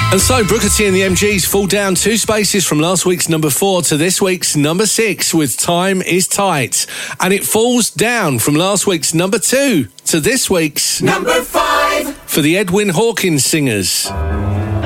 And so Booker T and the MGs fall down 2 spaces from last week's number 4 to this week's number 6 with Time Is Tight. And it falls down from last week's number 2 to this week's number 5 for the Edwin Hawkins Singers.